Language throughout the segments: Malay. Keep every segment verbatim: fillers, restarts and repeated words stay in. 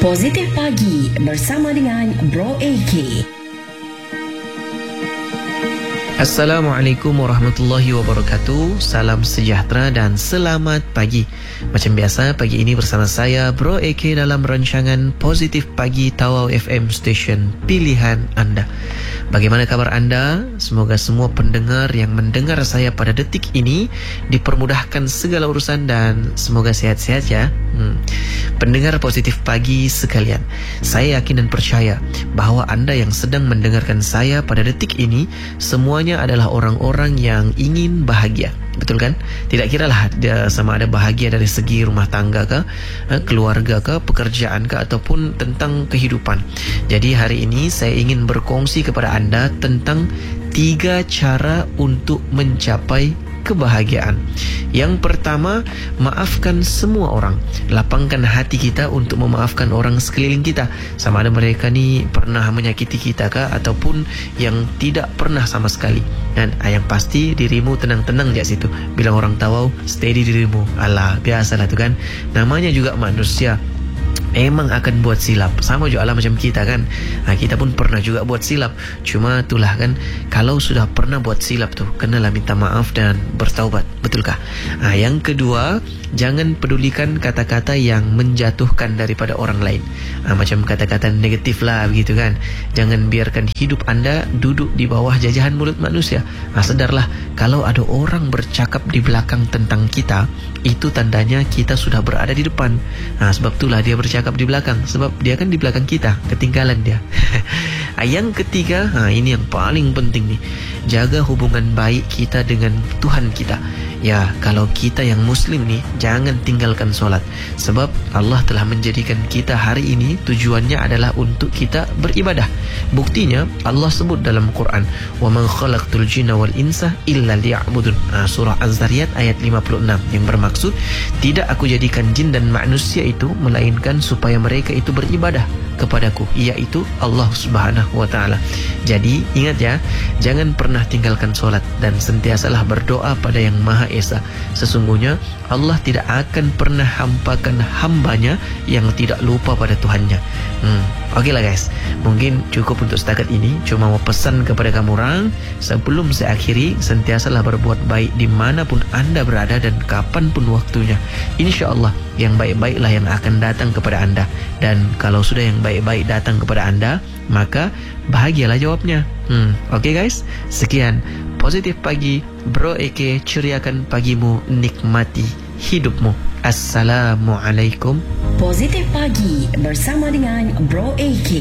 Positif Pagi bersama dengan Bro A K. Assalamualaikum warahmatullahi wabarakatuh. Salam sejahtera dan selamat pagi. Macam biasa, pagi ini bersama saya Bro A K dalam rancangan Positif Pagi Tawau F M Station Pilihan Anda. Bagaimana kabar anda? Semoga semua pendengar yang mendengar saya pada detik ini dipermudahkan segala urusan dan semoga sehat-sehat ya. Hmm. Pendengar Positif Pagi sekalian, saya yakin dan percaya bahawa anda yang sedang mendengarkan saya pada detik ini semuanya adalah orang-orang yang ingin bahagia. Betul kan? Tidak kiralah dia sama ada bahagia dari segi rumah tangga ke, keluarga ke, pekerjaan ke, ataupun tentang kehidupan. Jadi hari ini saya ingin berkongsi kepada anda tentang tiga cara untuk mencapai kebahagiaan. Yang pertama, maafkan semua orang. Lapangkan hati kita untuk memaafkan orang sekeliling kita, sama ada mereka ni pernah menyakiti kita kah ataupun yang tidak pernah sama sekali. Dan yang pasti dirimu tenang-tenang di situ. Bilang orang Tawau, steady dirimu. Alah, biasalah tu kan. Namanya juga manusia, memang akan buat silap. Sama juga lah macam kita kan. ha, Kita pun pernah juga buat silap. Cuma itulah kan, kalau sudah pernah buat silap tu, kenalah minta maaf dan bertaubat. Betulkah? ha, Yang kedua, jangan pedulikan kata-kata yang menjatuhkan daripada orang lain. ha, Macam kata-kata negatif lah begitu kan. Jangan biarkan hidup anda duduk di bawah jajahan mulut manusia. ha, Sedarlah, kalau ada orang bercakap di belakang tentang kita, itu tandanya kita sudah berada di depan. ha, Sebab itulah dia bercakap di belakang, sebab dia kan di belakang kita, ketinggalan dia. Yang ketiga, ha, ini yang paling penting nih, jaga hubungan baik kita dengan Tuhan kita. Ya, kalau kita yang Muslim nih, jangan tinggalkan solat, sebab Allah telah menjadikan kita hari ini tujuannya adalah untuk kita beribadah. Buktinya Allah sebut dalam Quran, wa man khalaqtul jinna wal insa illa liya'budun. ha, Surah Az-Zariyat ayat lima puluh enam, yang bermaksud tidak aku jadikan jin dan manusia itu melainkan supaya mereka itu beribadah kepadaku, iaitu Allah Subhanahu wa ta'ala. Jadi ingat ya, jangan pernah tinggalkan solat dan sentiasalah berdoa pada Yang Maha Esa. Sesungguhnya Allah tidak akan pernah hampakan hambanya yang tidak lupa pada Tuhannya. hmm. Okey lah guys, mungkin cukup untuk setakat ini. Cuma mau pesan kepada kamu orang, sebelum saya akhiri, sentiasalah berbuat baik dimanapun anda berada dan kapanpun waktunya. InsyaAllah yang baik-baiklah yang akan datang kepada anda. Dan kalau sudah yang baik-baik datang kepada anda, maka bahagialah jawabnya. hmm. Okey guys, sekian Positif Pagi Bro A K, ceriakan pagimu, nikmati hidupmu. Assalamualaikum. Positif Pagi bersama dengan Bro A K.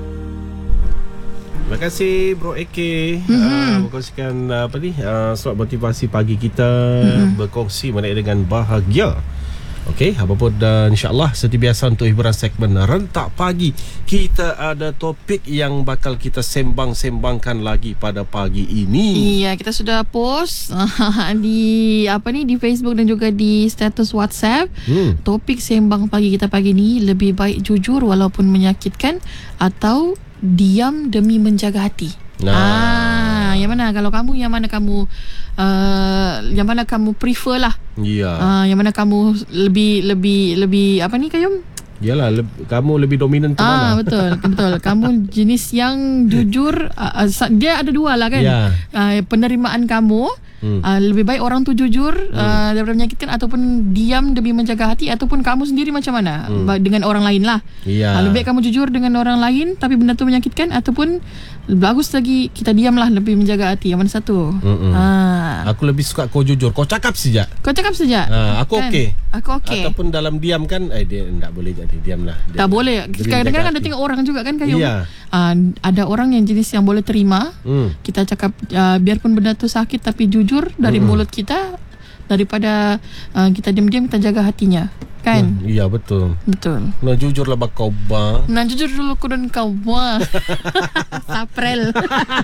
Terima kasih Bro A K mm-hmm. uh, berkongsikan uh, apa ni uh, surat motivasi pagi kita, mm-hmm. berkongsi mengenai dengan bahagia. Okey, apa pun uh, insya-Allah seperti biasa untuk hiburan segmen Rentak Pagi, kita ada topik yang bakal kita sembang-sembangkan lagi pada pagi ini. Iya, kita sudah post di apa ni di Facebook dan juga di status WhatsApp. Hmm. Topik sembang pagi kita pagi ni, lebih baik jujur walaupun menyakitkan atau diam demi menjaga hati. Nah. Ah, yang mana kalau kamu yang mana kamu uh, yang mana kamu prefer lah. Ya. Uh, yang mana kamu lebih lebih lebih apa ni Kayum? Yalah, leb- kamu lebih dominan ke ah, mana? Betul, betul. Kamu jenis yang jujur. Uh, uh, dia ada dua lah kan. Ya. Uh, penerimaan kamu. Hmm. Uh, lebih baik orang tu jujur hmm. uh, daripada menyakitkan, ataupun diam demi menjaga hati, ataupun kamu sendiri macam mana hmm. dengan orang lain lah. Ya. uh, Lebih baik kamu jujur dengan orang lain tapi benda tu menyakitkan, ataupun bagus lagi kita diamlah lebih menjaga hati. Yang mana satu? uh. Aku lebih suka kau jujur, kau cakap saja. Kau cakap saja. uh, Aku kan? okey. Aku okey. Ataupun dalam diam kan, eh dia tak boleh jadi diamlah. Tak boleh. Kadang-kadang ada tengok orang juga kan Kayum. Ya. uh, Ada orang yang jenis yang boleh terima hmm. kita cakap uh, biarpun benda tu sakit tapi jujur dari hmm. mulut kita, daripada uh, kita diam-diam kita jaga hatinya kan. Hmm, iya betul. Betul. Nah jujurlah bakau bang. Nah jujur dulu ku dan kau bang. Saprel.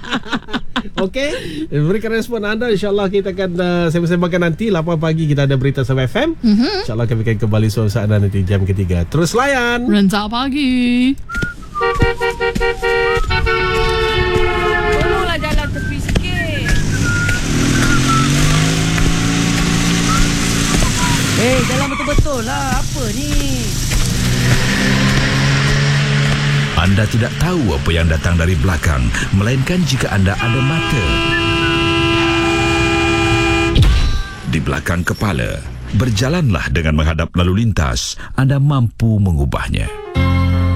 Okey, berikan respon anda. InsyaAllah kita akan uh, sembang-sembangkan nanti lapan pagi kita ada berita Sub F M. Mm-hmm. InsyaAllah kami akan kembali suatu saat nanti jam ketiga. Terus layan Rentak Pagi. Tolonglah jalan tepi sikit. Eh, hey, jalan betul-betul lah. Apa ni? anda tidak tahu apa yang datang dari belakang, melainkan jika anda ada mata di belakang kepala. Berjalanlah dengan menghadap lalu lintas, anda mampu mengubahnya.